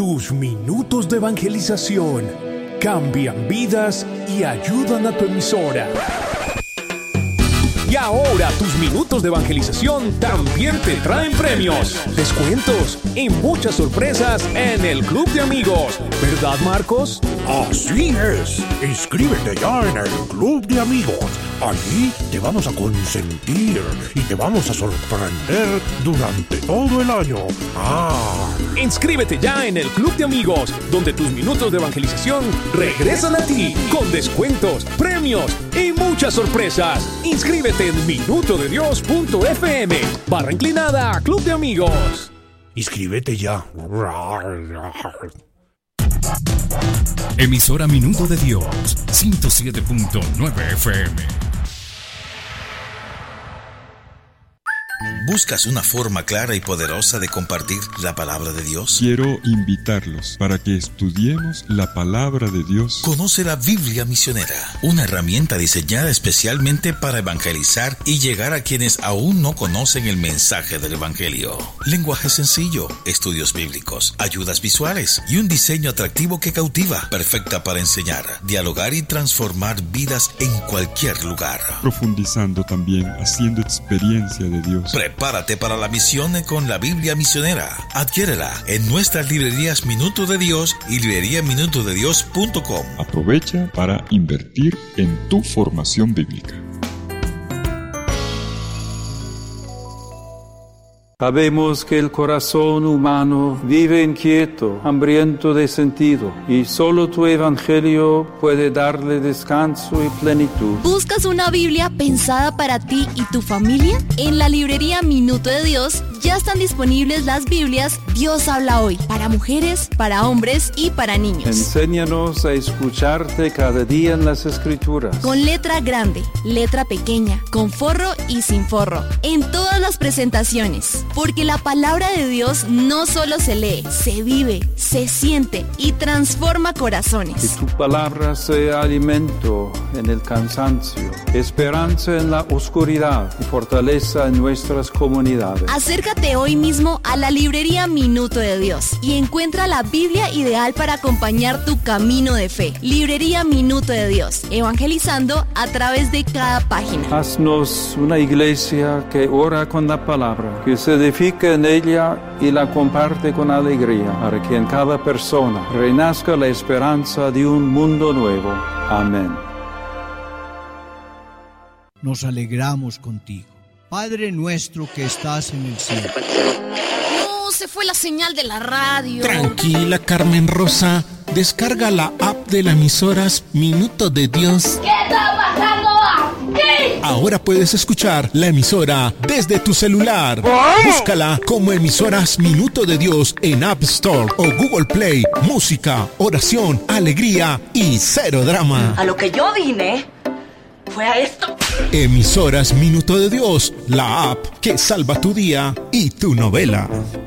Tus minutos de evangelización cambian vidas y ayudan a tu emisora. Y ahora tus minutos de evangelización también te traen premios, descuentos y muchas sorpresas en el Club de Amigos. ¿Verdad, Marcos? Así es. Inscríbete ya en el Club de Amigos. Allí te vamos a consentir y te vamos a sorprender durante todo el año. Inscríbete ya en el Club de Amigos, donde tus minutos de evangelización regresan a ti con descuentos, premios y muchas sorpresas. Inscríbete en minutodedios.fm/inclinada Club de Amigos. Inscríbete ya. Emisora Minuto de Dios, 107.9 FM. ¿Buscas una forma clara y poderosa de compartir la palabra de Dios? Quiero invitarlos para que estudiemos la palabra de Dios. Conoce la Biblia Misionera, una herramienta diseñada especialmente para evangelizar y llegar a quienes aún no conocen el mensaje del Evangelio. Lenguaje sencillo, estudios bíblicos, ayudas visuales y un diseño atractivo que cautiva, perfecta para enseñar, dialogar y transformar vidas en cualquier lugar. Profundizando también, haciendo experiencia de Dios. Prepárate para la misión con la Biblia Misionera. Adquiérela en nuestras librerías Minuto de Dios y libreriaminutodedios.com. Aprovecha para invertir en tu formación bíblica. Sabemos que el corazón humano vive inquieto, hambriento de sentido, y solo tu evangelio puede darle descanso y plenitud. ¿Buscas una Biblia pensada para ti y tu familia? En la librería Minuto de Dios ya están disponibles las Biblias Dios habla hoy, para mujeres, para hombres y para niños. Enséñanos a escucharte cada día en las Escrituras. Con letra grande, letra pequeña, con forro y sin forro, en todas las presentaciones. Porque la palabra de Dios no solo se lee, se vive, se siente y transforma corazones. Que tu palabra sea alimento en el cansancio, esperanza en la oscuridad y fortaleza en nuestras comunidades. Acércate hoy mismo a la librería Minuto de Dios y encuentra la Biblia ideal para acompañar tu camino de fe. Librería Minuto de Dios, evangelizando a través de cada página. Haznos una iglesia que ora con la palabra, que se edifica en ella y la comparte con alegría, para que en cada persona renazca la esperanza de un mundo nuevo. Amén. Nos alegramos contigo. Padre nuestro que estás en el cielo. No, se fue la señal de la radio. Tranquila, Carmen Rosa. Descarga la app de las emisoras Minuto de Dios. ¿Qué está pasando aquí? Ahora puedes escuchar la emisora desde tu celular. Búscala como emisoras Minuto de Dios en App Store o Google Play. Música, oración, alegría y cero drama. A lo que yo vine fue a esto. Emisoras Minuto de Dios, la app que salva tu día y tu novela.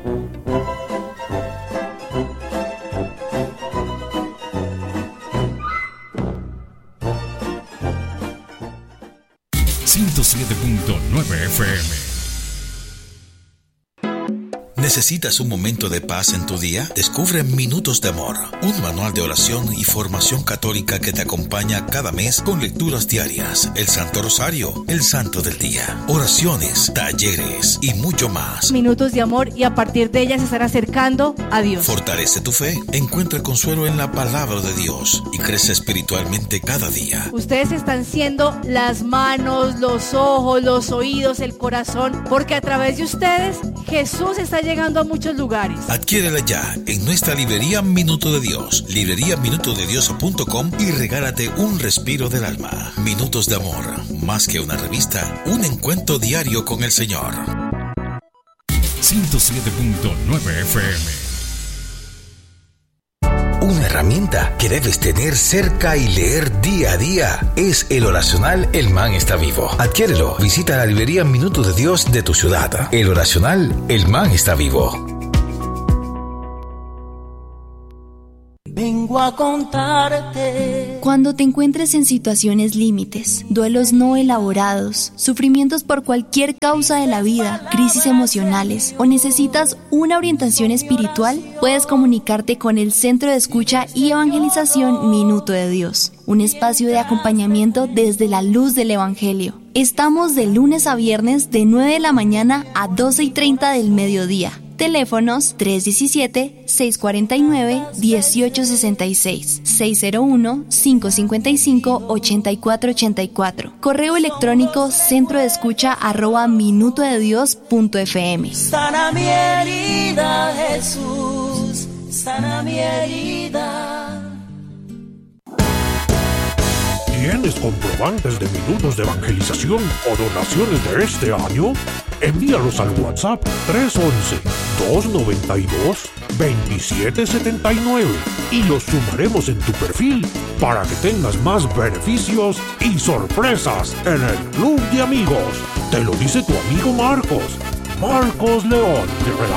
.9 FM. ¿Necesitas un momento de paz en tu día? Descubre Minutos de Amor, un manual de oración y formación católica que te acompaña cada mes con lecturas diarias, el Santo Rosario, el Santo del Día, oraciones, talleres y mucho más. Minutos de amor, y a partir de ellas se estará acercando a Dios. Fortalece tu fe, encuentra consuelo en la palabra de Dios y crece espiritualmente cada día. Ustedes están siendo las manos, los ojos, los oídos, el corazón, porque a través de ustedes Jesús está llegando a muchos lugares. Adquiérela ya en nuestra librería Minuto de Dios, libreriaminutodedios.com, y regálate un respiro del alma. Minutos de Amor, más que una revista, un encuentro diario con el Señor. 107.9 FM. Una herramienta que debes tener cerca y leer día a día es el oracional El Man está vivo. Adquiérelo. Visita la librería Minuto de Dios de tu ciudad. El oracional El Man está vivo. vengo a contarte. Cuando te encuentres en situaciones límites, duelos no elaborados, sufrimientos por cualquier causa de la vida, crisis emocionales o necesitas una orientación espiritual, puedes comunicarte con el Centro de Escucha y Evangelización Minuto de Dios, un espacio de acompañamiento desde la luz del Evangelio. Estamos de lunes a viernes de 9 de la mañana a 12:30 del mediodía. Teléfonos 317-649-1866, 601-555-8484. Correo electrónico centrodeescucha@minutodedios.fm. Sana mi herida, Jesús, sana mi herida. ¿Tienes comprobantes de minutos de evangelización o donaciones de este año? Envíalos al WhatsApp 311-292-2779 y los sumaremos en tu perfil para que tengas más beneficios y sorpresas en el Club de Amigos. Te lo dice tu amigo Marcos León.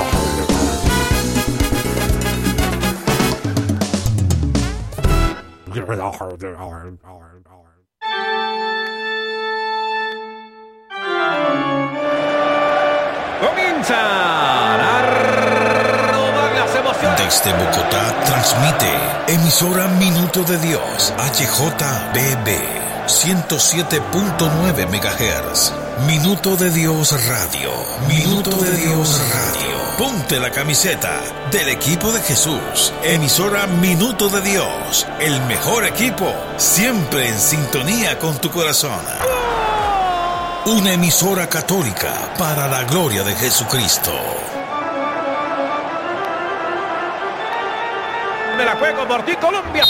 Comienza la roda las emociones. Desde Bogotá transmite emisora Minuto de Dios, HJBB 107.9 MHz. Minuto de Dios Radio. Minuto de Dios Radio. Ponte la camiseta del equipo de Jesús. Emisora Minuto de Dios. El mejor equipo, siempre en sintonía con tu corazón. Una emisora católica para la gloria de Jesucristo. Me la juego por ti, Colombia.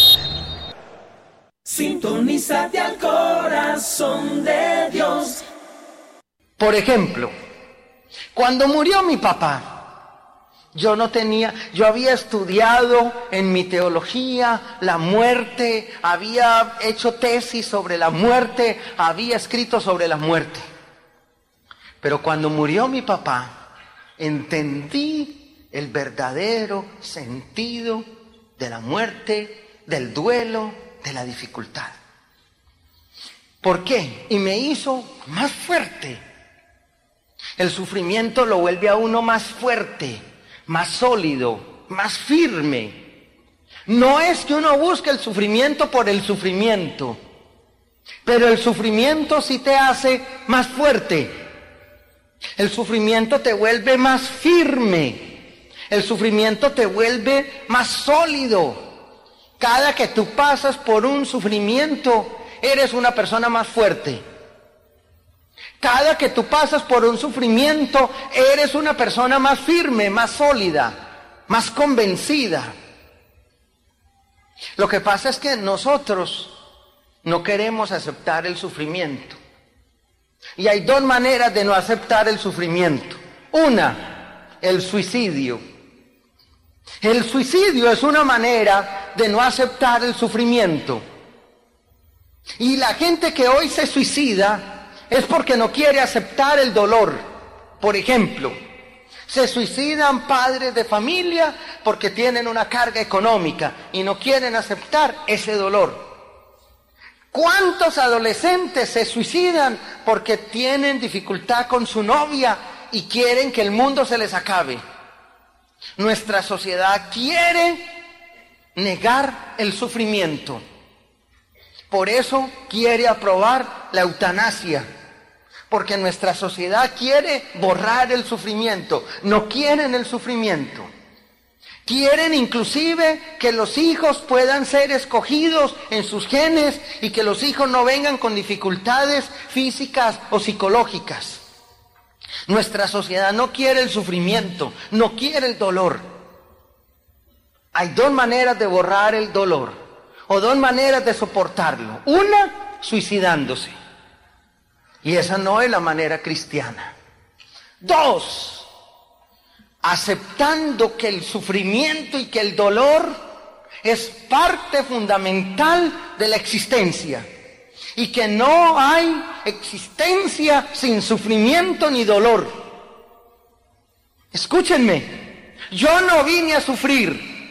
Sintonízate al corazón de Dios. Por ejemplo, cuando murió mi papá, yo había estudiado en mi teología la muerte, había hecho tesis sobre la muerte, había escrito sobre la muerte. Pero cuando murió mi papá, entendí el verdadero sentido de la muerte, del duelo, de la dificultad. ¿Por qué? Y me hizo más fuerte. El sufrimiento lo vuelve a uno más fuerte, más sólido, más firme. No es que uno busque el sufrimiento por el sufrimiento, pero el sufrimiento sí te hace más fuerte. El sufrimiento te vuelve más firme. El sufrimiento te vuelve más sólido. Cada que tú pasas por un sufrimiento, eres una persona más fuerte. Cada que tú pasas por un sufrimiento, eres una persona más firme, más sólida, más convencida. Lo que pasa es que nosotros no queremos aceptar el sufrimiento. Y hay dos maneras de no aceptar el sufrimiento. Una, el suicidio. El suicidio es una manera de no aceptar el sufrimiento. Y la gente que hoy se suicida es porque no quiere aceptar el dolor. Por ejemplo, se suicidan padres de familia porque tienen una carga económica y no quieren aceptar ese dolor. ¿Cuántos adolescentes se suicidan porque tienen dificultad con su novia y quieren que el mundo se les acabe? Nuestra sociedad quiere negar el sufrimiento. Por eso quiere aprobar la eutanasia. Porque nuestra sociedad quiere borrar el sufrimiento. No quieren el sufrimiento. Quieren inclusive que los hijos puedan ser escogidos en sus genes y que los hijos no vengan con dificultades físicas o psicológicas. Nuestra sociedad no quiere el sufrimiento, no quiere el dolor. Hay dos maneras de borrar el dolor, o dos maneras de soportarlo. Una, suicidándose. Y esa no es la manera cristiana. Dos, aceptando que el sufrimiento y que el dolor es parte fundamental de la existencia. Y que no hay existencia sin sufrimiento ni dolor. Escúchenme, yo no vine a sufrir,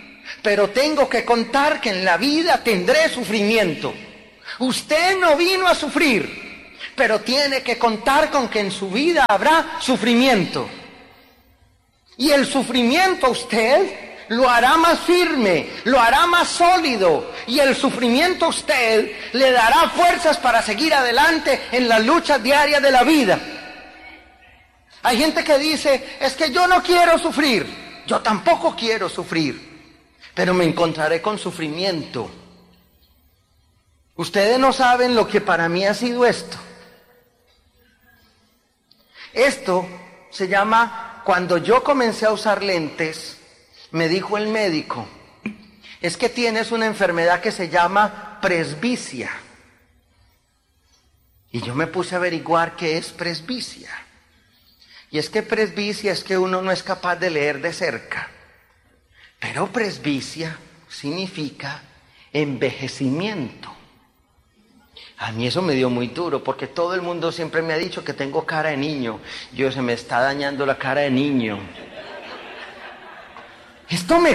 pero tengo que contar que en la vida tendré sufrimiento. Usted no vino a sufrir, pero tiene que contar con que en su vida habrá sufrimiento. Y el sufrimiento a usted lo hará más firme, lo hará más sólido, y el sufrimiento a usted le dará fuerzas para seguir adelante en las luchas diarias de la vida. Hay gente que dice, es que yo no quiero sufrir. Yo tampoco quiero sufrir, pero me encontraré con sufrimiento. Ustedes no saben lo que para mí ha sido esto. Esto se llama, cuando yo comencé a usar lentes, me dijo el médico, es que tienes una enfermedad que se llama presbicia. Y yo me puse a averiguar qué es presbicia. Y es que presbicia es que uno no es capaz de leer de cerca. Pero presbicia significa envejecimiento. A mí eso me dio muy duro, porque todo el mundo siempre me ha dicho que tengo cara de niño. Se me está dañando la cara de niño. Esto me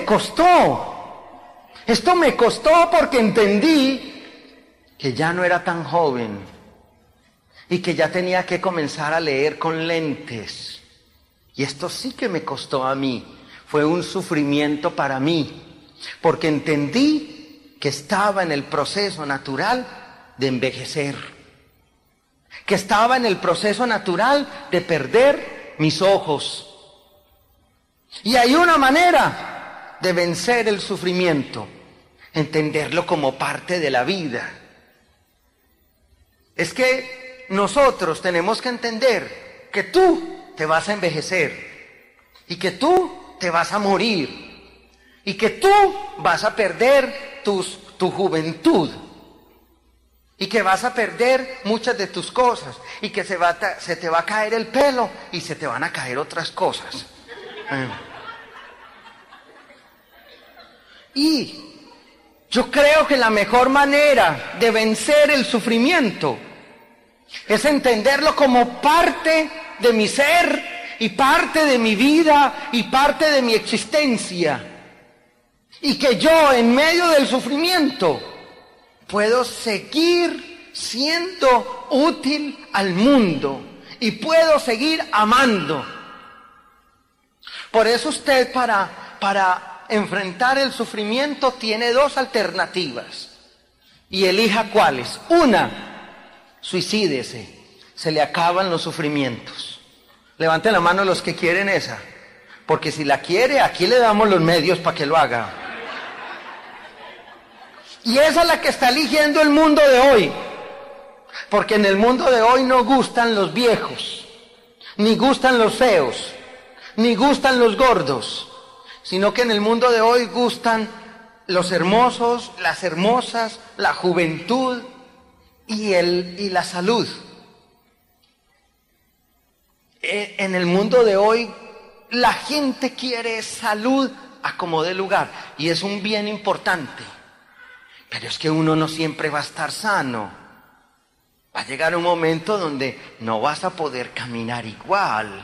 costó porque entendí que ya no era tan joven y que ya tenía que comenzar a leer con lentes. Y esto sí que me costó a mí, fue un sufrimiento para mí, porque entendí que estaba en el proceso natural de envejecer, que estaba en el proceso natural de perder mis ojos. Y hay una manera de vencer el sufrimiento, entenderlo como parte de la vida. Es que nosotros tenemos que entender que tú te vas a envejecer y que tú te vas a morir y que tú vas a perder tu juventud y que vas a perder muchas de tus cosas y que se te va a caer el pelo y se te van a caer otras cosas. Y yo creo que la mejor manera de vencer el sufrimiento es entenderlo como parte de mi ser y parte de mi vida y parte de mi existencia. Y que yo en medio del sufrimiento puedo seguir siendo útil al mundo y puedo seguir amando. Por eso usted para enfrentar el sufrimiento tiene dos alternativas y elija cuáles. Una, suicídese, se le acaban los sufrimientos. Levanten la mano los que quieren esa, porque si la quiere, aquí le damos los medios para que lo haga. Y esa es la que está eligiendo el mundo de hoy, porque en el mundo de hoy no gustan los viejos, ni gustan los feos, ni gustan los gordos, sino que en el mundo de hoy gustan los hermosos, las hermosas, la juventud y la salud. En el mundo de hoy la gente quiere salud a como dé lugar, y es un bien importante, pero es que uno no siempre va a estar sano. Va a llegar un momento donde no vas a poder caminar igual.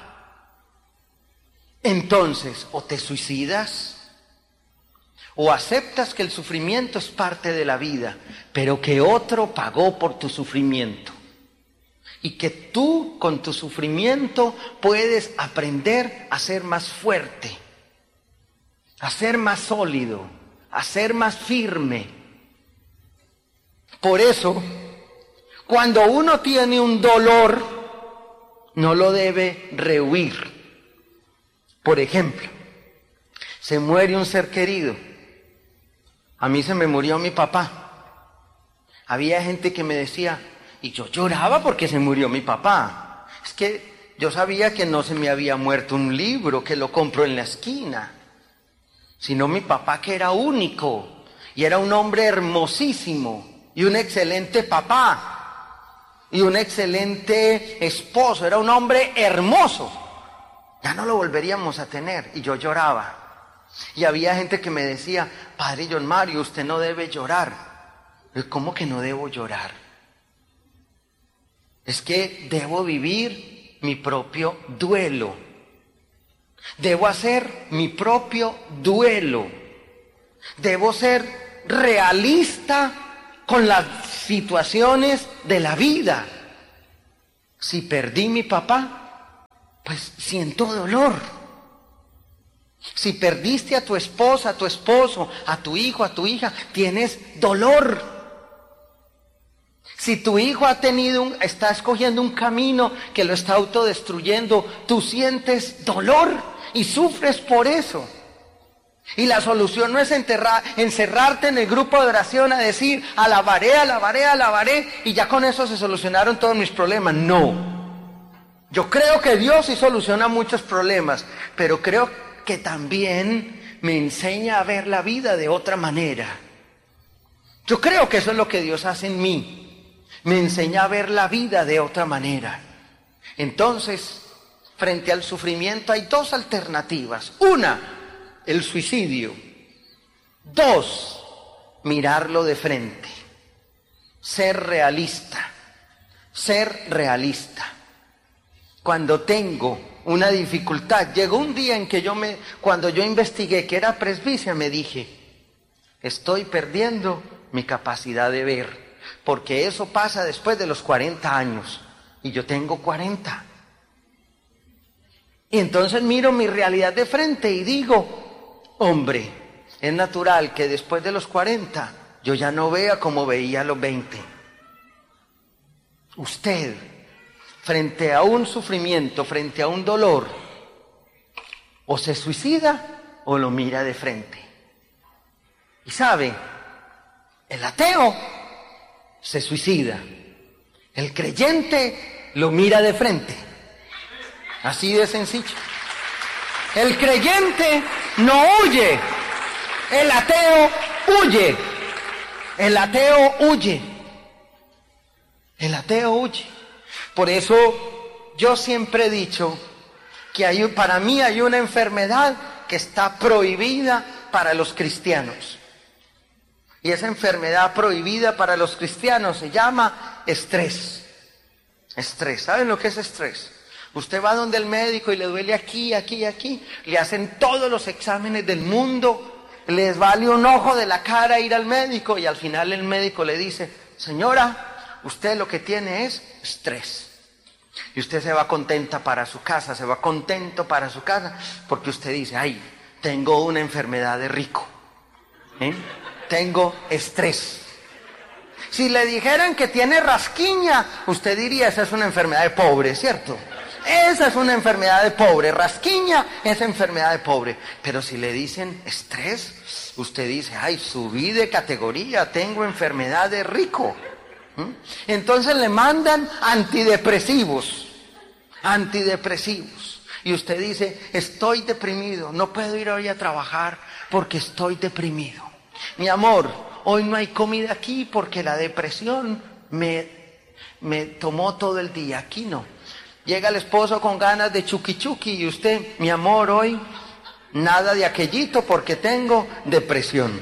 Entonces, o te suicidas, o aceptas que el sufrimiento es parte de la vida, pero que otro pagó por tu sufrimiento. Y que tú, con tu sufrimiento, puedes aprender a ser más fuerte, a ser más sólido, a ser más firme. Por eso, cuando uno tiene un dolor, no lo debe rehuir. Por ejemplo, se muere un ser querido. A mí se me murió mi papá. Había gente que me decía, y yo lloraba porque se murió mi papá. Es que yo sabía que no se me había muerto un libro que lo compro en la esquina, sino mi papá, que era único y era un hombre hermosísimo y un excelente papá y un excelente esposo. Era un hombre hermoso. Ya no lo volveríamos a tener. Y yo lloraba. Y había gente que me decía, Padre John Mario, usted no debe llorar. ¿Cómo que no debo llorar? Es que debo vivir mi propio duelo. Debo hacer mi propio duelo. Debo ser realista con las situaciones de la vida. Si perdí mi papá, pues siento dolor. Si perdiste a tu esposa, a tu esposo, a tu hijo, a tu hija, tienes dolor. Si tu hijo está escogiendo un camino que lo está autodestruyendo, tú sientes dolor y sufres por eso. Y la solución no es encerrarte en el grupo de oración a decir, alabaré, alabaré, alabaré, y ya con eso se solucionaron todos mis problemas. No. Yo creo que Dios sí soluciona muchos problemas, pero creo que también me enseña a ver la vida de otra manera. Yo creo que eso es lo que Dios hace en mí. Me enseña a ver la vida de otra manera. Entonces, frente al sufrimiento hay dos alternativas. Una, el suicidio. Dos, mirarlo de frente. Ser realista. Ser realista. Cuando tengo una dificultad, llegó un día en que cuando yo investigué que era presbicia, me dije, estoy perdiendo mi capacidad de ver. Porque eso pasa después de los 40 años. Y yo tengo 40. Y entonces miro mi realidad de frente y digo, hombre, es natural que después de los 40 yo ya no vea como veía a los 20. Usted, frente a un sufrimiento, frente a un dolor, o se suicida o lo mira de frente. Y sabe, el ateo se suicida. El creyente lo mira de frente. Así de sencillo. El creyente no huye. El ateo huye. El ateo huye. El ateo huye. Por eso yo siempre he dicho que para mí hay una enfermedad que está prohibida para los cristianos. Y esa enfermedad prohibida para los cristianos se llama estrés. Estrés. ¿Saben lo que es estrés? Usted va donde el médico y le duele aquí, aquí, aquí. Le hacen todos los exámenes del mundo. Les vale un ojo de la cara ir al médico. Y al final el médico le dice, señora, usted lo que tiene es estrés. Y usted se va contenta para su casa, se va contento para su casa. Porque usted dice, ay, tengo una enfermedad de rico. Tengo estrés. Si le dijeran que tiene rasquiña, usted diría, esa es una enfermedad de pobre, ¿cierto? Esa es una enfermedad de pobre. Rasquiña es enfermedad de pobre. Pero si le dicen estrés, usted dice, ay, subí de categoría, tengo enfermedad de rico. Entonces le mandan antidepresivos. Antidepresivos. Y usted dice, estoy deprimido, no puedo ir hoy a trabajar porque estoy deprimido. Mi amor, hoy no hay comida aquí porque la depresión me tomó todo el día. Aquí no. Llega el esposo con ganas de chuki chuki y usted, mi amor, hoy nada de aquellito porque tengo depresión.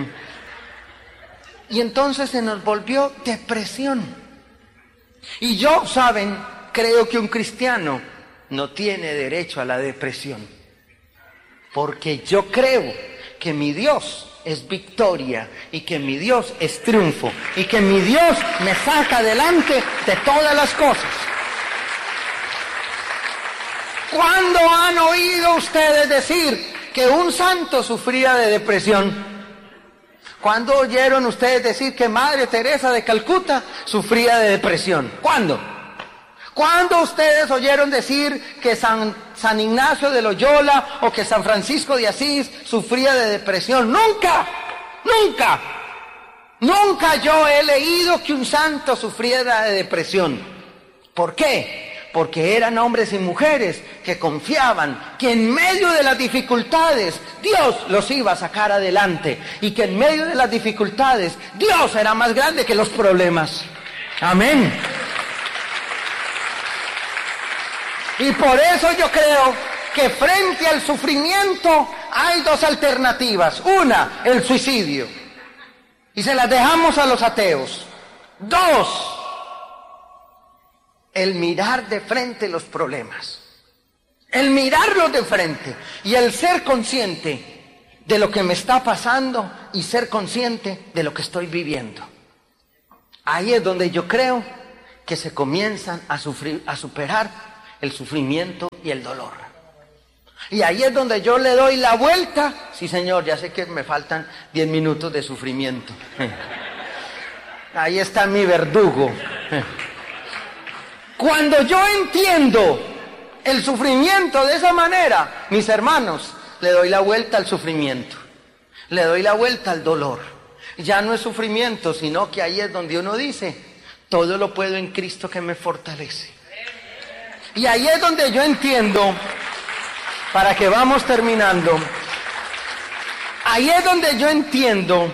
Y entonces se nos volvió depresión. Y yo, ¿saben? Creo que un cristiano no tiene derecho a la depresión. Porque yo creo que mi Dios es victoria y que mi Dios es triunfo y que mi Dios me saca adelante de todas las cosas. ¿Cuándo han oído ustedes decir que un santo sufría de depresión? ¿Cuándo oyeron ustedes decir que Madre Teresa de Calcuta sufría de depresión? ¿Cuándo? ¿Cuándo ustedes oyeron decir que San Ignacio de Loyola o que San Francisco de Asís sufría de depresión? ¡Nunca! ¡Nunca! Nunca yo he leído que un santo sufriera de depresión. ¿Por qué? Porque eran hombres y mujeres que confiaban que en medio de las dificultades Dios los iba a sacar adelante y que en medio de las dificultades Dios era más grande que los problemas. Amén. Y por eso yo creo que frente al sufrimiento hay dos alternativas. Una, el suicidio. Y se las dejamos a los ateos. Dos, el mirar de frente los problemas. El mirarlos de frente y el ser consciente de lo que me está pasando y ser consciente de lo que estoy viviendo. Ahí es donde yo creo que se comienzan a superar el sufrimiento y el dolor. Y ahí es donde yo le doy la vuelta. Sí, Señor, ya sé que me faltan 10 minutos de sufrimiento. Ahí está mi verdugo. Cuando yo entiendo el sufrimiento de esa manera, mis hermanos, le doy la vuelta al sufrimiento, le doy la vuelta al dolor. Ya no es sufrimiento, sino que ahí es donde uno dice, todo lo puedo en Cristo que me fortalece. Y ahí es donde yo entiendo, para que vamos terminando, ahí es donde yo entiendo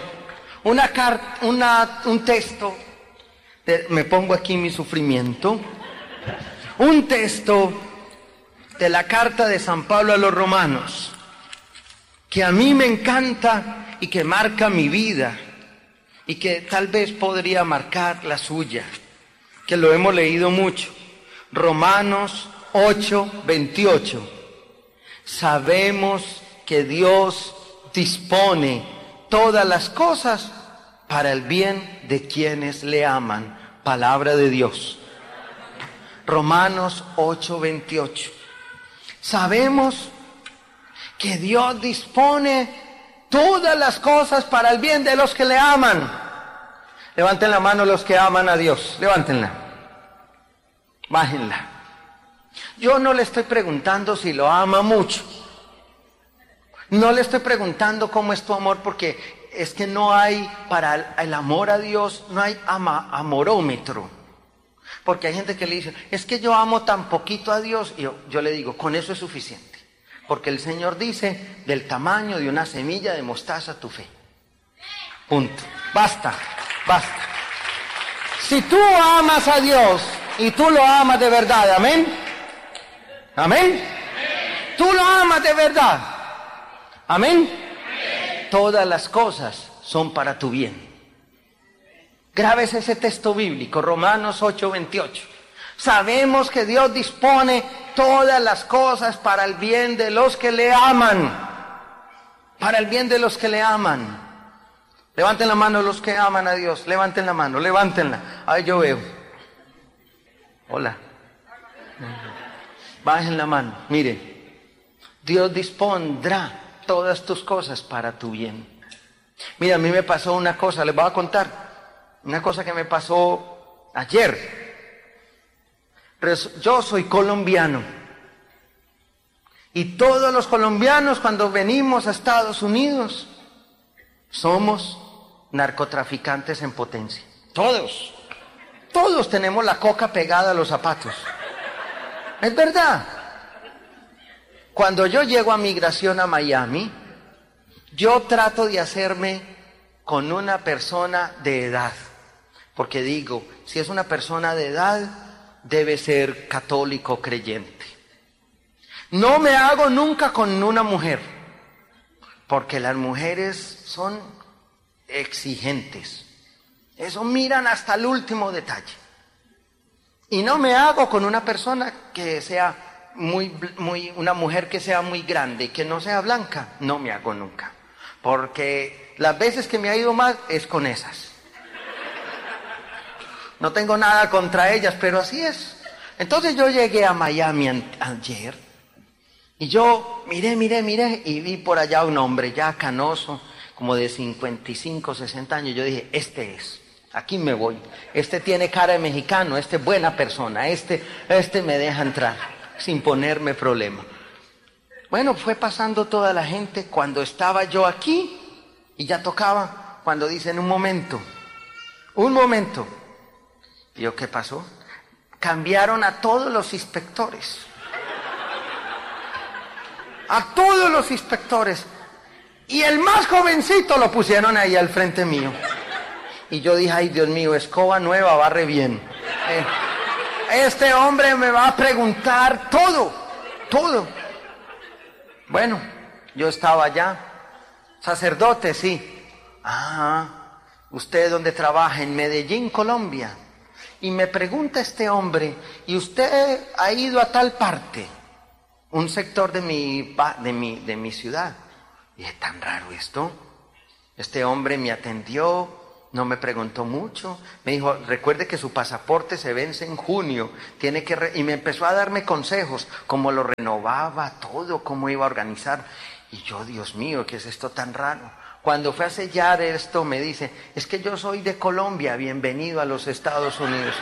un texto, me pongo aquí mi sufrimiento, un texto de la carta de San Pablo a los Romanos, que a mí me encanta y que marca mi vida, y que tal vez podría marcar la suya, que lo hemos leído mucho. Romanos 8:28. Sabemos que Dios dispone todas las cosas para el bien de quienes le aman. Palabra de Dios. Romanos 8:28. Sabemos que Dios dispone todas las cosas para el bien de los que le aman. Levanten la mano los que aman a Dios. Levántenla. Bájenla. Yo no le estoy preguntando si lo ama mucho. No le estoy preguntando cómo es tu amor, porque es que no hay, para el amor a Dios, no hay amorómetro. Porque hay gente que le dice, es que yo amo tan poquito a Dios. Y yo le digo, con eso es suficiente. Porque el Señor dice, del tamaño de una semilla de mostaza tu fe. Punto. Basta, basta. Si tú amas a Dios y tú lo amas de verdad, amén. Amén. Tú lo amas de verdad. Amén. Todas las cosas son para tu bien. Grábese ese texto bíblico, Romanos 8:28. Sabemos que Dios dispone todas las cosas para el bien de los que le aman. Para el bien de los que le aman. Levanten la mano los que aman a Dios. Levanten la mano, levántenla. Ahí yo veo. Hola. Bajen la mano. Mire, Dios dispondrá todas tus cosas para tu bien. Mira, a mí me pasó una cosa, les voy a contar. Una cosa que me pasó ayer. Yo soy colombiano. Y todos los colombianos cuando venimos a Estados Unidos somos narcotraficantes en potencia. Todos. Todos tenemos la coca pegada a los zapatos. Es verdad. Cuando yo llego a migración a Miami, yo trato de hacerme con una persona de edad. Porque digo, si es una persona de edad, debe ser católico creyente. No me hago nunca con una mujer, porque las mujeres son exigentes. Eso miran hasta el último detalle. Y no me hago con una persona que sea una mujer que sea muy grande, que no sea blanca. No me hago nunca, porque las veces que me ha ido mal es con esas. No tengo nada contra ellas, pero así es. Entonces yo llegué a Miami ayer y yo miré y vi por allá un hombre ya canoso, como de 55, 60 años. Yo dije, este es, aquí me voy. Este tiene cara de mexicano, este es buena persona, este me deja entrar sin ponerme problema. Bueno, fue pasando toda la gente cuando estaba yo aquí y ya tocaba, cuando dicen un momento. ¿Y yo qué pasó? Cambiaron a todos los inspectores. A todos los inspectores. Y el más jovencito lo pusieron ahí al frente mío. Y yo dije, ay Dios mío, escoba nueva, barre bien. Este hombre me va a preguntar todo. Bueno, yo estaba allá. Sacerdote, sí. ¿Usted dónde trabaja? En Medellín, Colombia. Y me pregunta este hombre, ¿y usted ha ido a tal parte? Un sector de mi ciudad. Y es tan raro esto. Este hombre me atendió, no me preguntó mucho, me dijo, recuerde que su pasaporte se vence en junio, tiene que y me empezó a darme consejos, cómo lo renovaba, todo, cómo iba a organizar. Y yo, Dios mío, ¿qué es esto tan raro? Cuando fue a sellar esto, me dice, es que yo soy de Colombia, bienvenido a los Estados Unidos.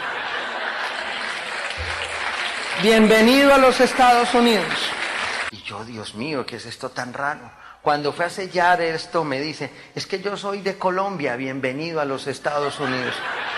Bienvenido a los Estados Unidos. Y yo, Dios mío, ¿qué es esto tan raro? Cuando fue a sellar esto, me dice, es que yo soy de Colombia, bienvenido a los Estados Unidos.